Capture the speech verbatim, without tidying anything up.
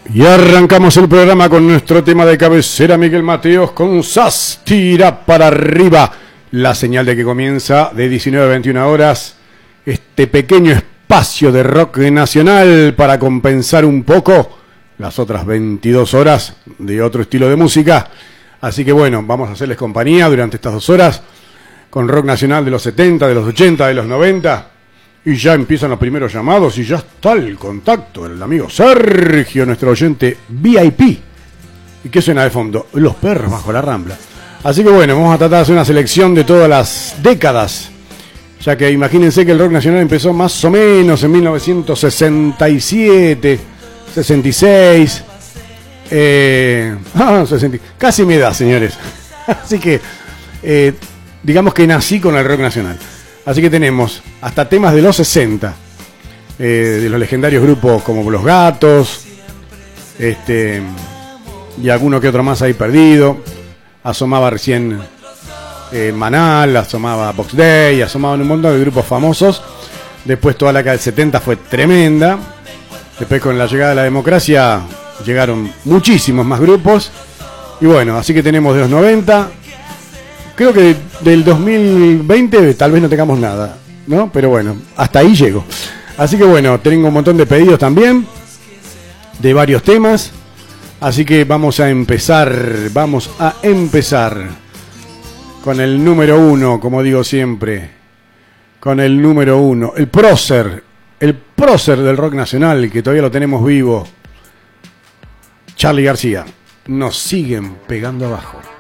Y arrancamos el programa con nuestro tema de cabecera, Miguel Mateos, con Sas, tira para arriba. La señal de que comienza de diecinueve a veintiuna horas este pequeño espacio de rock nacional para compensar un poco las otras veintidós horas de otro estilo de música. Así que bueno, vamos a hacerles compañía durante estas dos horas con rock nacional de los setenta, de los ochenta, de los noventa. Y ya empiezan los primeros llamados y ya está el contacto, el amigo Sergio, nuestro oyente V I P. ¿Y qué suena de fondo? Los perros bajo la Rambla. Así que bueno, vamos a tratar de hacer una selección de todas las décadas, ya que imagínense que el rock nacional empezó más o menos en mil novecientos sesenta y siete, sesenta y seis, eh, ah, sesenta, casi mi edad, señores. Así que eh, digamos que nací con el rock nacional. Así que tenemos hasta temas de los sesenta, eh, de los legendarios grupos como Los Gatos, este, y alguno que otro más ahí perdido. Asomaba recién eh, Manal, asomaba Box Day, asomaban un montón de grupos famosos. Después toda la década del setenta fue tremenda. Después con la llegada de la democracia llegaron muchísimos más grupos. Y bueno, así que tenemos de los noventa... Creo que del dos mil veinte tal vez no tengamos nada, ¿no? Pero bueno, hasta ahí llego. Así que bueno, tengo un montón de pedidos también, de varios temas. Así que vamos a empezar, vamos a empezar con el número uno, como digo siempre. Con el número uno, el prócer, el prócer del rock nacional, que todavía lo tenemos vivo. Charly García, nos siguen pegando abajo.